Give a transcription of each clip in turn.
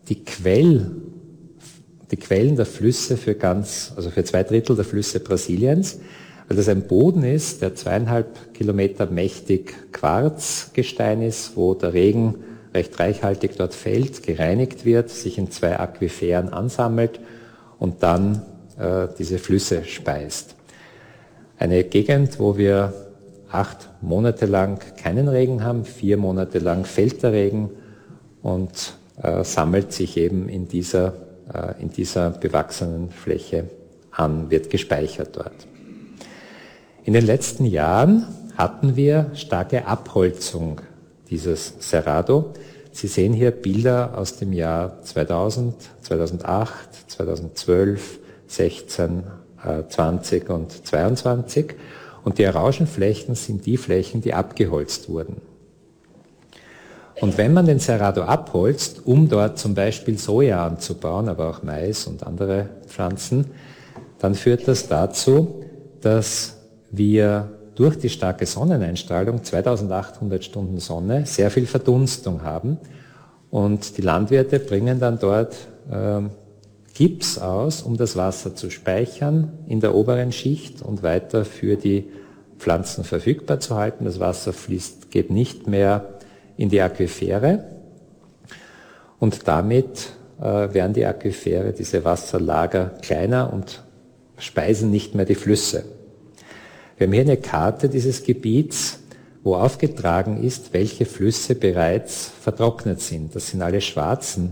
die Quellen der Flüsse für 2/3 der Flüsse Brasiliens, weil das ein Boden ist, der 2,5 Kilometer mächtig Quarzgestein ist, wo der Regen recht reichhaltig dort fällt, gereinigt wird, sich in 2 Aquiferen ansammelt und dann diese Flüsse speist. Eine Gegend, wo wir 8 Monate lang keinen Regen haben, 4 Monate lang fällt der Regen und sammelt sich eben in dieser bewachsenen Fläche an, wird gespeichert dort. In den letzten Jahren hatten wir starke Abholzung dieses Cerrado. Sie sehen hier Bilder aus dem Jahr 2000, 2008, 2012, 16, 20 und 22. Und die Orangenflächen sind die Flächen, die abgeholzt wurden. Und wenn man den Cerrado abholzt, um dort zum Beispiel Soja anzubauen, aber auch Mais und andere Pflanzen, dann führt das dazu, dass wir durch die starke Sonneneinstrahlung, 2800 Stunden Sonne, sehr viel Verdunstung haben. Und die Landwirte bringen dann dort Gips aus, um das Wasser zu speichern in der oberen Schicht und weiter für die Pflanzen verfügbar zu halten. Das Wasser geht nicht mehr in die Aquifere und damit werden die Aquifere, diese Wasserlager, kleiner und speisen nicht mehr die Flüsse. Wir haben hier eine Karte dieses Gebiets, wo aufgetragen ist, welche Flüsse bereits vertrocknet sind. Das sind alle schwarzen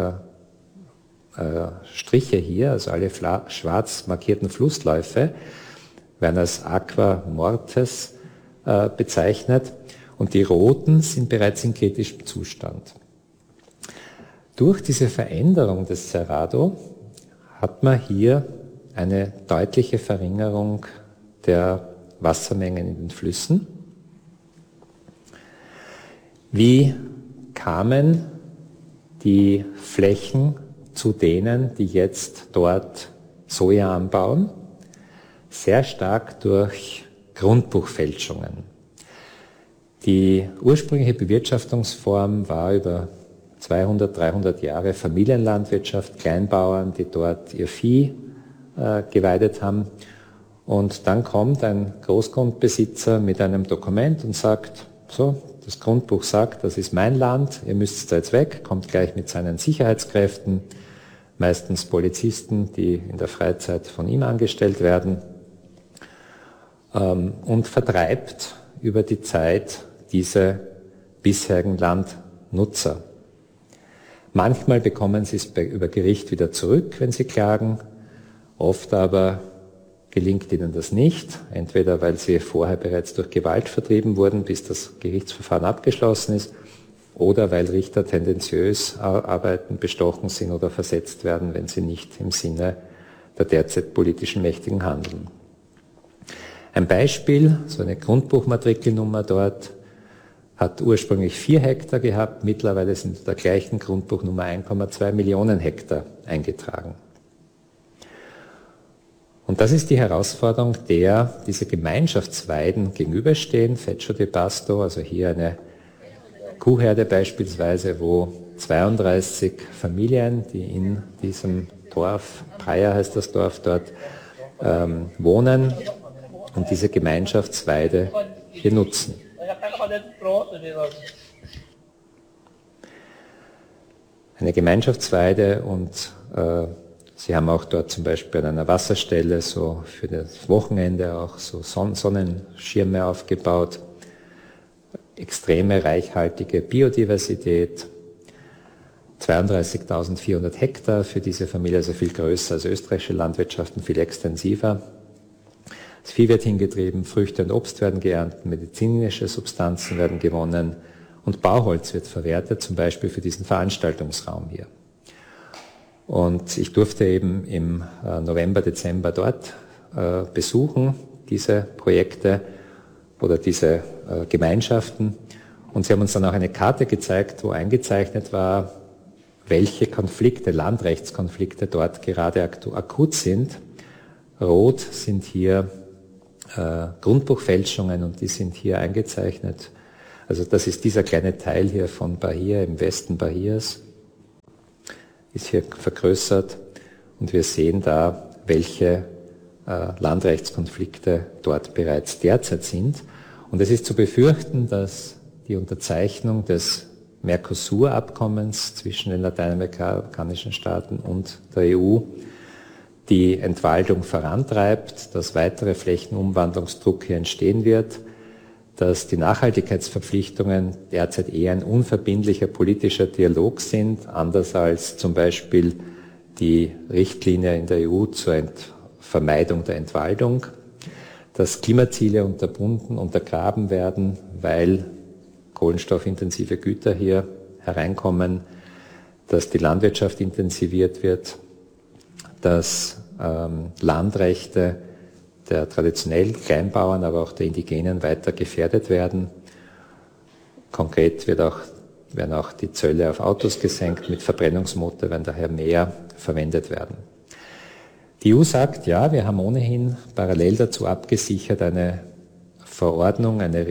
Striche hier, also alle schwarz markierten Flussläufe, werden als Aqua Mortes bezeichnet. Und die roten sind bereits in kritischem Zustand. Durch diese Veränderung des Cerrado hat man hier eine deutliche Verringerung der Wassermengen in den Flüssen. Wie kamen die Flächen zu denen, die jetzt dort Soja anbauen? Sehr stark durch Grundbuchfälschungen. Die ursprüngliche Bewirtschaftungsform war über 200, 300 Jahre Familienlandwirtschaft, Kleinbauern, die dort ihr Vieh geweidet haben. Und dann kommt ein Großgrundbesitzer mit einem Dokument und sagt, so, das Grundbuch sagt, das ist mein Land, ihr müsst da jetzt weg, kommt gleich mit seinen Sicherheitskräften, meistens Polizisten, die in der Freizeit von ihm angestellt werden, und vertreibt über die Zeit diese bisherigen Landnutzer. Manchmal bekommen sie es über Gericht wieder zurück, wenn sie klagen, oft aber gelingt ihnen das nicht, entweder weil sie vorher bereits durch Gewalt vertrieben wurden, bis das Gerichtsverfahren abgeschlossen ist, oder weil Richter tendenziös arbeiten, bestochen sind oder versetzt werden, wenn sie nicht im Sinne der derzeit politischen Mächtigen handeln. Ein Beispiel, so eine Grundbuchmatrikelnummer dort, hat ursprünglich 4 Hektar gehabt, mittlerweile sind in der gleichen Grundbuchnummer 1,2 Millionen Hektar eingetragen. Und das ist die Herausforderung, der diese Gemeinschaftsweiden gegenüberstehen. Fecho de Pasto, also hier eine Kuhherde beispielsweise, wo 32 Familien, die in diesem Dorf, Praia heißt das Dorf dort, wohnen und diese Gemeinschaftsweide hier nutzen. Eine Gemeinschaftsweide und Sie haben auch dort zum Beispiel an einer Wasserstelle so für das Wochenende auch so Sonnenschirme aufgebaut, extreme reichhaltige Biodiversität, 32.400 Hektar für diese Familie, also viel größer als österreichische Landwirtschaften, viel extensiver. Das Vieh wird hingetrieben, Früchte und Obst werden geerntet, medizinische Substanzen werden gewonnen und Bauholz wird verwertet, zum Beispiel für diesen Veranstaltungsraum hier. Und ich durfte eben im November, Dezember dort besuchen, diese Projekte oder diese Gemeinschaften. Und sie haben uns dann auch eine Karte gezeigt, wo eingezeichnet war, welche Konflikte, Landrechtskonflikte dort gerade akut sind. Rot sind hier Grundbuchfälschungen und die sind hier eingezeichnet. Also das ist dieser kleine Teil hier von Bahia im Westen Bahias. ist hier vergrößert und wir sehen da, welche Landrechtskonflikte dort bereits derzeit sind. Und es ist zu befürchten, dass die Unterzeichnung des Mercosur-Abkommens zwischen den lateinamerikanischen Staaten und der EU die Entwaldung vorantreibt, dass weitere Flächenumwandlungsdruck hier entstehen wird, dass die Nachhaltigkeitsverpflichtungen derzeit eher ein unverbindlicher politischer Dialog sind, anders als zum Beispiel die Richtlinie in der EU zur Vermeidung der Entwaldung, dass Klimaziele untergraben werden, weil kohlenstoffintensive Güter hier hereinkommen, dass die Landwirtschaft intensiviert wird, dass Landrechte der traditionellen Kleinbauern, aber auch der Indigenen weiter gefährdet werden. Konkret werden auch die Zölle auf Autos gesenkt, mit Verbrennungsmotor werden daher mehr verwendet werden. Die EU sagt, ja, wir haben ohnehin parallel dazu abgesichert eine Verordnung, eine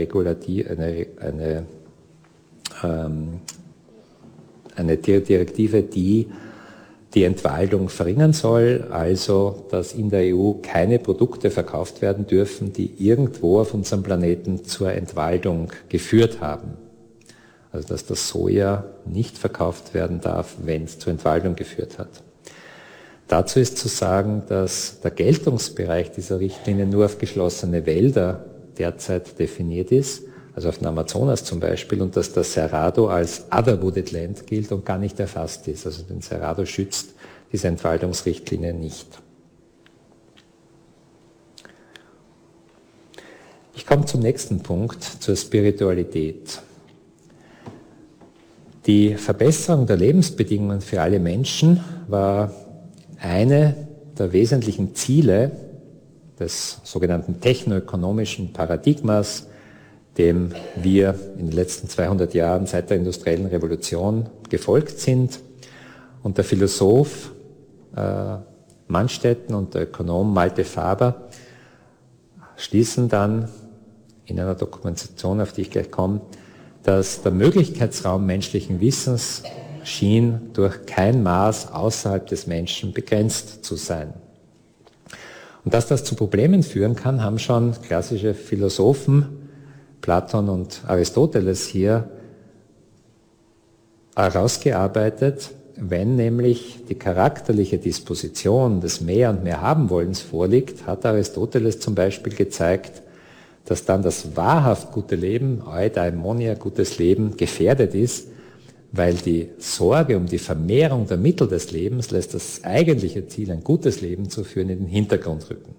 Direktive, die die Entwaldung verringern soll, also dass in der EU keine Produkte verkauft werden dürfen, die irgendwo auf unserem Planeten zur Entwaldung geführt haben. Also dass das Soja nicht verkauft werden darf, wenn es zur Entwaldung geführt hat. Dazu ist zu sagen, dass der Geltungsbereich dieser Richtlinie nur auf geschlossene Wälder derzeit definiert ist, also auf dem Amazonas zum Beispiel, und dass das Cerrado als Other Wooded Land gilt und gar nicht erfasst ist. Also den Cerrado schützt diese Entwaldungsrichtlinie nicht. Ich komme zum nächsten Punkt, zur Spiritualität. Die Verbesserung der Lebensbedingungen für alle Menschen war eine der wesentlichen Ziele des sogenannten technoökonomischen Paradigmas, dem wir in den letzten 200 Jahren seit der industriellen Revolution gefolgt sind. Und der Philosoph Manstetten und der Ökonom Malte Faber schließen dann in einer Dokumentation, auf die ich gleich komme, dass der Möglichkeitsraum menschlichen Wissens schien durch kein Maß außerhalb des Menschen begrenzt zu sein. Und dass das zu Problemen führen kann, haben schon klassische Philosophen, Platon und Aristoteles, hier herausgearbeitet. Wenn nämlich die charakterliche Disposition des Mehr und mehr Habenwollens vorliegt, hat Aristoteles zum Beispiel gezeigt, dass dann das wahrhaft gute Leben, eudaimonia, gutes Leben, gefährdet ist, weil die Sorge um die Vermehrung der Mittel des Lebens lässt das eigentliche Ziel, ein gutes Leben zu führen, in den Hintergrund rücken.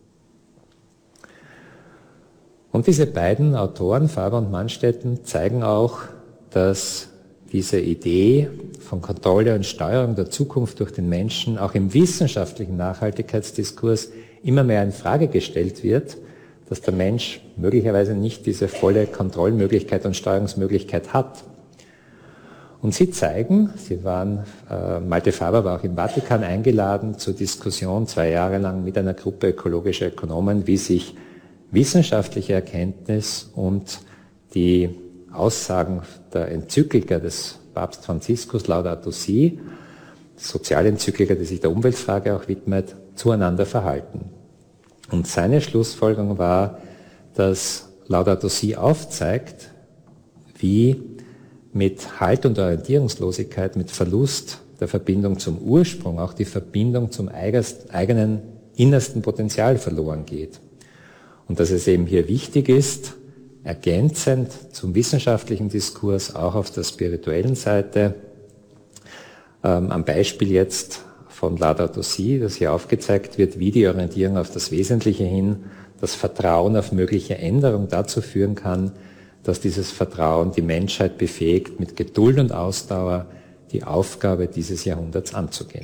Und diese beiden Autoren, Faber und Manstetten, zeigen auch, dass diese Idee von Kontrolle und Steuerung der Zukunft durch den Menschen auch im wissenschaftlichen Nachhaltigkeitsdiskurs immer mehr in Frage gestellt wird, dass der Mensch möglicherweise nicht diese volle Kontrollmöglichkeit und Steuerungsmöglichkeit hat. Und sie zeigen, Malte Faber war auch im Vatikan eingeladen zur Diskussion 2 Jahre lang mit einer Gruppe ökologischer Ökonomen, wie sich wissenschaftliche Erkenntnis und die Aussagen der Enzyklika des Papst Franziskus, Laudato Si, Sozialenzyklika, die sich der Umweltfrage auch widmet, zueinander verhalten. Und seine Schlussfolgerung war, dass Laudato Si aufzeigt, wie mit Halt- und Orientierungslosigkeit, mit Verlust der Verbindung zum Ursprung auch die Verbindung zum eigenen innersten Potenzial verloren geht. Und dass es eben hier wichtig ist, ergänzend zum wissenschaftlichen Diskurs auch auf der spirituellen Seite, am Beispiel jetzt von Laudato Si, dass hier aufgezeigt wird, wie die Orientierung auf das Wesentliche hin, das Vertrauen auf mögliche Änderung dazu führen kann, dass dieses Vertrauen die Menschheit befähigt, mit Geduld und Ausdauer die Aufgabe dieses Jahrhunderts anzugehen.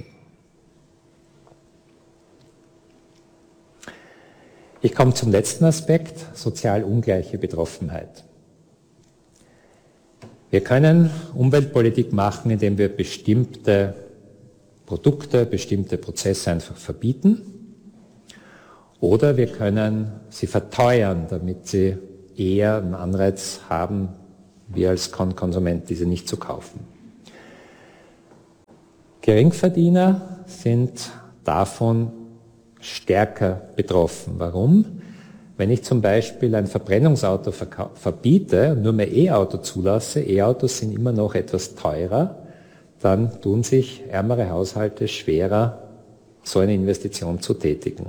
Ich komme zum letzten Aspekt, sozial ungleiche Betroffenheit. Wir können Umweltpolitik machen, indem wir bestimmte Produkte, bestimmte Prozesse einfach verbieten, oder wir können sie verteuern, damit sie eher einen Anreiz haben, wir als Konsument diese nicht zu kaufen. Geringverdiener sind davon stärker betroffen. Warum? Wenn ich zum Beispiel ein Verbrennungsauto verbiete und nur mehr E-Auto zulasse, E-Autos sind immer noch etwas teurer, dann tun sich ärmere Haushalte schwerer, so eine Investition zu tätigen.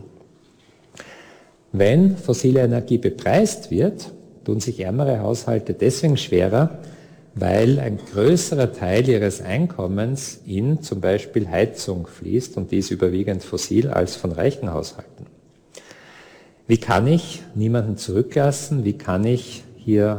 Wenn fossile Energie bepreist wird, tun sich ärmere Haushalte deswegen schwerer, weil ein größerer Teil ihres Einkommens in zum Beispiel Heizung fließt und die ist überwiegend fossil als von reichen Haushalten. Wie kann ich niemanden zurücklassen? Wie kann ich hier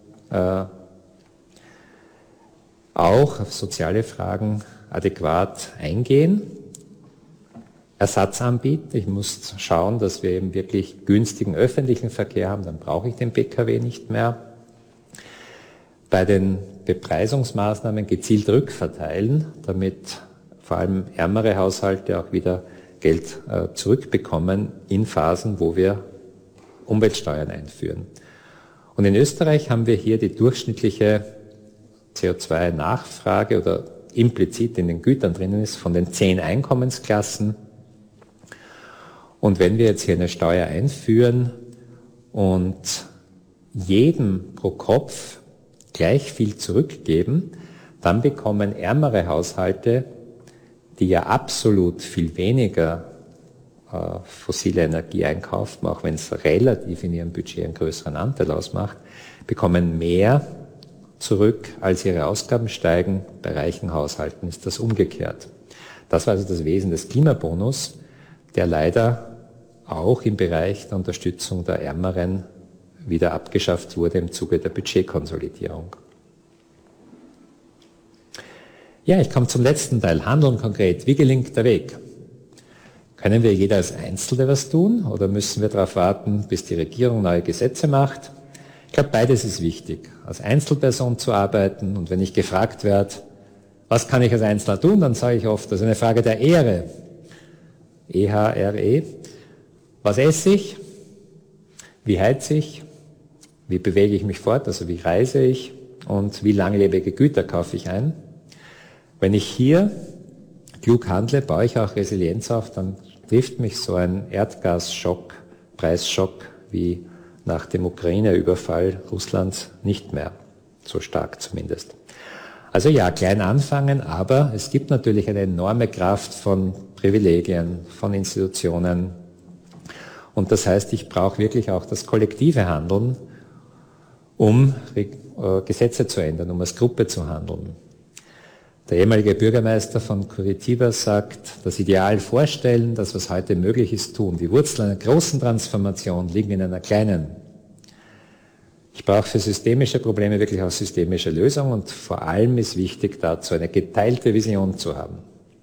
auch auf soziale Fragen adäquat eingehen? Ersatz anbieten. Ich muss schauen, dass wir eben wirklich günstigen öffentlichen Verkehr haben, dann brauche ich den Pkw nicht mehr. Bei den Bepreisungsmaßnahmen gezielt rückverteilen, damit vor allem ärmere Haushalte auch wieder Geld zurückbekommen in Phasen, wo wir Umweltsteuern einführen. Und in Österreich haben wir hier die durchschnittliche CO2-Nachfrage oder implizit in den Gütern drinnen ist von den 10 Einkommensklassen. Und wenn wir jetzt hier eine Steuer einführen und jedem pro Kopf gleich viel zurückgeben, dann bekommen ärmere Haushalte, die ja absolut viel weniger fossile Energie einkaufen, auch wenn es relativ in ihrem Budget einen größeren Anteil ausmacht, bekommen mehr zurück, als ihre Ausgaben steigen. Bei reichen Haushalten ist das umgekehrt. Das war also das Wesen des Klimabonus, der leider auch im Bereich der Unterstützung der Ärmeren wieder abgeschafft wurde im Zuge der Budgetkonsolidierung. Ja, ich komme zum letzten Teil, Handeln konkret. Wie gelingt der Weg? Können wir jeder als Einzelne was tun oder müssen wir darauf warten, bis die Regierung neue Gesetze macht? Ich glaube, beides ist wichtig. Als Einzelperson zu arbeiten und wenn ich gefragt werde, was kann ich als Einzelner tun, dann sage ich oft, das ist eine Frage der Ehre. E-H-R-E. Was esse ich? Wie heize ich? Wie bewege ich mich fort? Also wie reise ich? Und wie langlebige Güter kaufe ich ein? Wenn ich hier klug handle, baue ich auch Resilienz auf, dann trifft mich so ein Erdgasschock, Preisschock wie nach dem Ukraine-Überfall Russlands nicht mehr, so stark zumindest. Also ja, klein anfangen, aber es gibt natürlich eine enorme Kraft von Privilegien, von Institutionen. Und das heißt, ich brauche wirklich auch das kollektive Handeln, um Gesetze zu ändern, um als Gruppe zu handeln. Der ehemalige Bürgermeister von Curitiba sagt, das Ideal vorstellen, das was heute möglich ist, tun. Die Wurzeln einer großen Transformation liegen in einer kleinen. Ich brauche für systemische Probleme wirklich auch systemische Lösungen und vor allem ist wichtig, dazu eine geteilte Vision zu haben.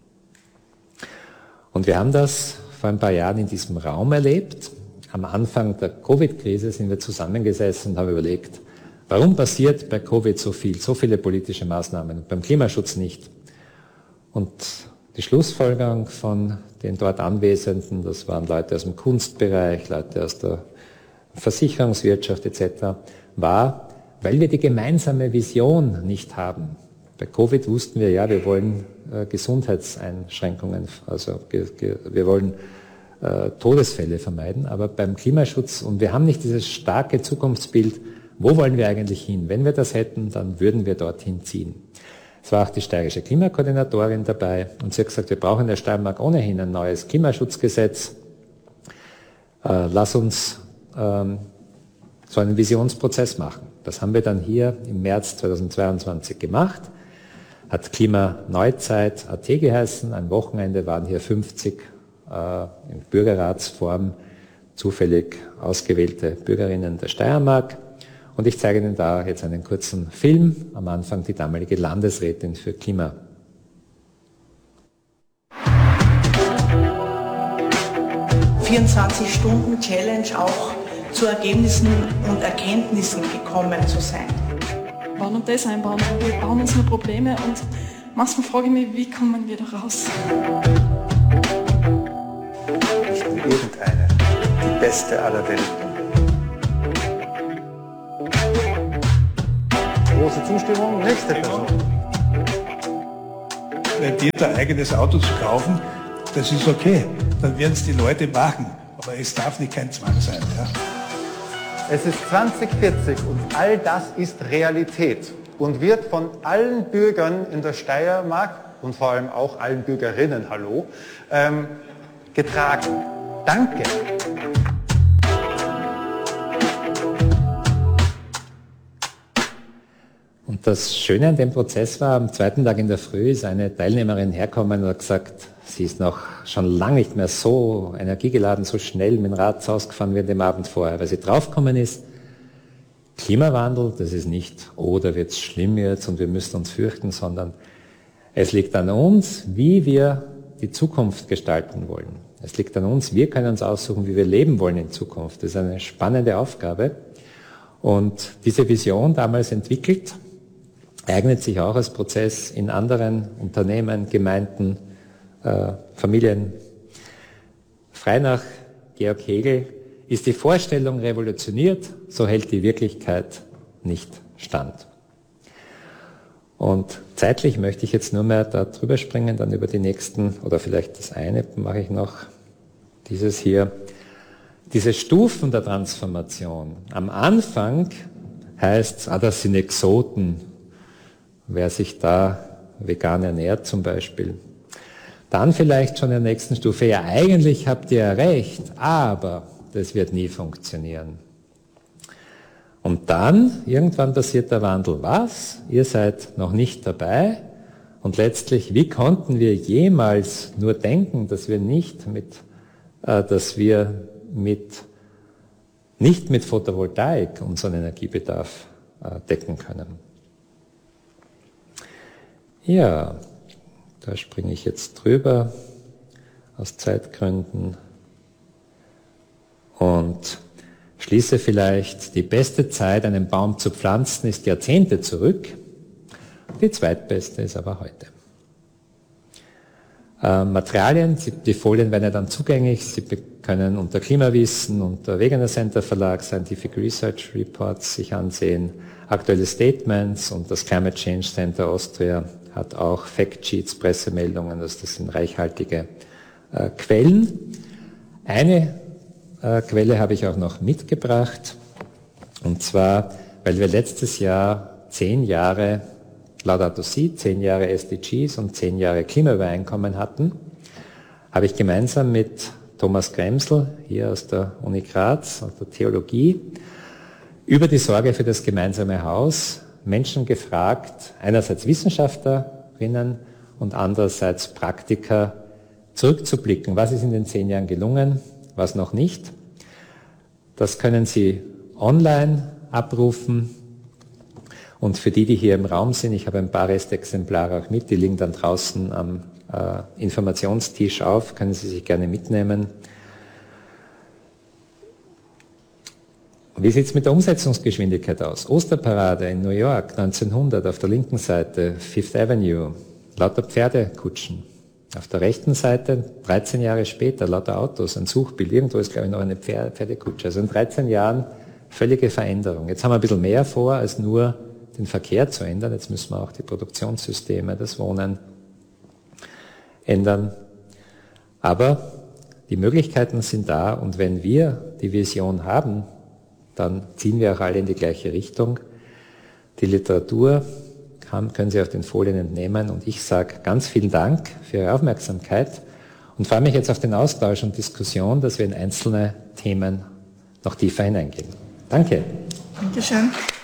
Und wir haben das vor ein paar Jahren in diesem Raum erlebt. Am Anfang der Covid-Krise sind wir zusammengesessen und haben überlegt, warum passiert bei Covid so viel, so viele politische Maßnahmen und beim Klimaschutz nicht? Und die Schlussfolgerung von den dort Anwesenden, das waren Leute aus dem Kunstbereich, Leute aus der Versicherungswirtschaft etc., war, weil wir die gemeinsame Vision nicht haben. Bei Covid wussten wir, ja, wir wollen Gesundheitseinschränkungen, also wir wollen Todesfälle vermeiden, aber beim Klimaschutz, und wir haben nicht dieses starke Zukunftsbild, wo wollen wir eigentlich hin? Wenn wir das hätten, dann würden wir dorthin ziehen. Es war auch die steirische Klimakoordinatorin dabei und sie hat gesagt, wir brauchen in der Steiermark ohnehin ein neues Klimaschutzgesetz. Lass uns so einen Visionsprozess machen. Das haben wir dann hier im März 2022 gemacht. Hat Klimaneuzeit.at geheißen. Ein Wochenende waren hier 50 in Bürgerratsform zufällig ausgewählte Bürgerinnen der Steiermark. Und ich zeige Ihnen da jetzt einen kurzen Film. Am Anfang die damalige Landesrätin für Klima. 24-Stunden-Challenge auch zu Ergebnissen und Erkenntnissen gekommen zu sein. Wir bauen und das einbauen, wir bauen uns nur Probleme und manchmal frage ich mich, wie kommen wir da raus? Nicht nur irgendeine, die beste aller Welten. Große Zustimmung, nächste Person. rentiert, ein eigenes Auto zu kaufen, das ist okay. Dann werden es die Leute machen. Aber es darf nicht kein Zwang sein. Ja? Es ist 2040 und all das ist Realität und wird von allen Bürgern in der Steiermark und vor allem auch allen Bürgerinnen, hallo, getragen. Danke. Und das Schöne an dem Prozess war, am zweiten Tag in der Früh ist eine Teilnehmerin hergekommen und hat gesagt, sie ist noch schon lange nicht mehr so energiegeladen, so schnell mit dem Rad ausgefahren wie an dem Abend vorher, weil sie draufgekommen ist, Klimawandel, das ist nicht, oh, da wird es schlimm jetzt und wir müssen uns fürchten, sondern es liegt an uns, wie wir die Zukunft gestalten wollen. Es liegt an uns, wir können uns aussuchen, wie wir leben wollen in Zukunft. Das ist eine spannende Aufgabe. Und diese Vision, damals entwickelt, eignet sich auch als Prozess in anderen Unternehmen, Gemeinden, Familien. Frei nach Georg Hegel ist die Vorstellung revolutioniert, so hält die Wirklichkeit nicht stand. Und zeitlich möchte ich jetzt nur mehr da drüber springen, dann über die nächsten, oder vielleicht das eine mache ich noch, dieses hier. Diese Stufen der Transformation. Am Anfang heißt es, das sind Exoten, wer sich da vegan ernährt zum Beispiel. Dann vielleicht schon in der nächsten Stufe, ja eigentlich habt ihr ja recht, aber das wird nie funktionieren. Und dann, irgendwann passiert der Wandel. Was? Ihr seid noch nicht dabei? Und letztlich, wie konnten wir jemals nur denken, dass wir nicht mit Photovoltaik unseren Energiebedarf decken können? Ja, da springe ich jetzt drüber aus Zeitgründen und schließe vielleicht, die beste Zeit, einen Baum zu pflanzen, ist Jahrzehnte zurück. Die zweitbeste ist aber heute. Materialien, die Folien werden ja dann zugänglich. Sie können unter Klimawissen, unter Wegener Center Verlag Scientific Research Reports sich ansehen, aktuelle Statements, und das Climate Change Center Austria hat auch Factsheets, Pressemeldungen, also das sind reichhaltige Quellen. Eine Quelle habe ich auch noch mitgebracht, und zwar, weil wir letztes Jahr 10 Jahre Laudato Si, 10 Jahre SDGs und 10 Jahre Klimaübereinkommen hatten, habe ich gemeinsam mit Thomas Kremsl hier aus der Uni Graz, aus der Theologie, über die Sorge für das gemeinsame Haus Menschen gefragt, einerseits Wissenschaftlerinnen und andererseits Praktiker, zurückzublicken. Was ist in den 10 Jahren gelungen, was noch nicht? Das können Sie online abrufen. Und für die hier im Raum sind, ich habe ein paar Restexemplare auch mit, die liegen dann draußen am Informationstisch auf, können Sie sich gerne mitnehmen. Wie sieht es mit der Umsetzungsgeschwindigkeit aus? Osterparade in New York 1900 auf der linken Seite, Fifth Avenue, lauter Pferdekutschen. Auf der rechten Seite, 13 Jahre später, lauter Autos, ein Suchbild. Irgendwo ist, glaube ich, noch eine Pferdekutsche. Also in 13 Jahren völlige Veränderung. Jetzt haben wir ein bisschen mehr vor, als nur den Verkehr zu ändern. Jetzt müssen wir auch die Produktionssysteme, das Wohnen ändern. Aber die Möglichkeiten sind da, und wenn wir die Vision haben, dann ziehen wir auch alle in die gleiche Richtung. Die Literatur können Sie auf den Folien entnehmen, und ich sage ganz vielen Dank für Ihre Aufmerksamkeit und freue mich jetzt auf den Austausch und Diskussion, dass wir in einzelne Themen noch tiefer hineingehen. Danke. Dankeschön.